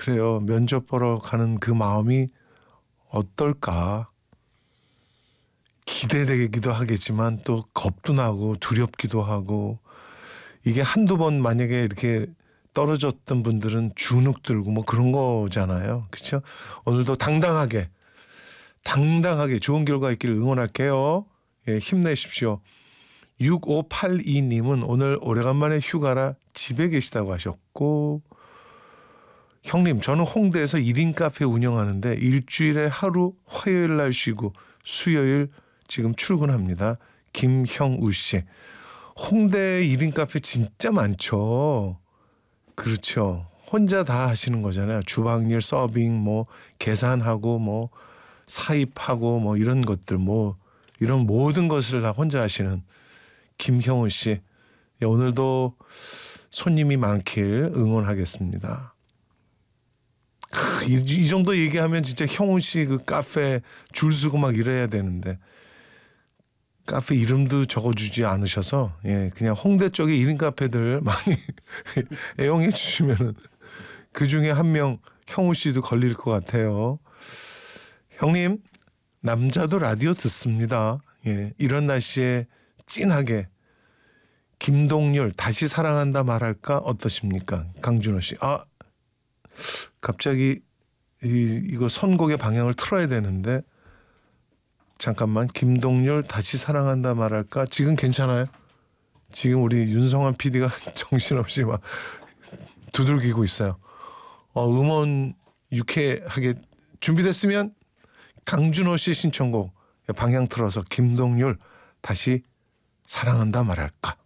그래요. 면접 보러 가는 그 마음이 어떨까? 기대되기도 하겠지만 또 겁도 나고 두렵기도 하고, 이게 한두 번 만약에 이렇게 떨어졌던 분들은 주눅 들고 뭐 그런 거잖아요. 그렇죠? 오늘도 당당하게 좋은 결과 있기를 응원할게요. 예, 힘내십시오. 6582님은 오늘 오래간만에 휴가라 집에 계시다고 하셨고, 형님 저는 홍대에서 1인 카페 운영하는데 일주일에 하루 화요일 날 쉬고 수요일 지금 출근합니다. 김형우 씨. 홍대 1인 카페 진짜 많죠. 그렇죠. 혼자 다 하시는 거잖아요. 주방일, 서빙, 뭐 계산하고 뭐 사입하고 뭐 이런 것들, 뭐 이런 모든 것을 다 혼자 하시는 김형우 씨. 예, 오늘도 손님이 많길 응원하겠습니다. 이 정도 얘기하면 진짜 형우 씨 그 카페 줄 서고 막 이래야 되는데, 카페 이름도 적어주지 않으셔서, 예, 그냥 홍대 쪽에 1인 카페들 많이 애용해 주시면은 그 중에 한 명 형우 씨도 걸릴 것 같아요. 형님, 남자도 라디오 듣습니다. 예, 이런 날씨에 찐하게 김동률 다시 사랑한다 말할까 어떠십니까? 강준호 씨. 갑자기 이거 선곡의 방향을 틀어야 되는데, 잠깐만. 김동률 다시 사랑한다 말할까? 지금 괜찮아요? 지금 우리 윤성환 PD가 정신없이 막 두들기고 있어요. 음원 유쾌하게 준비됐으면 강준호 씨 신청곡 방향 틀어서 김동률 다시 사랑한다 말할까?